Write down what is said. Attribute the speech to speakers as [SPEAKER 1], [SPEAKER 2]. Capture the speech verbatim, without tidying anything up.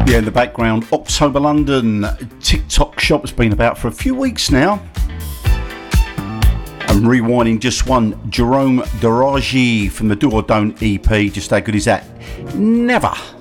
[SPEAKER 1] Yeah, in the background, October London. TikTok Shop's been about for a few weeks now. I'm rewinding just one, Jerome Daragi from the Do or Don't E P. Just how good is that? Never.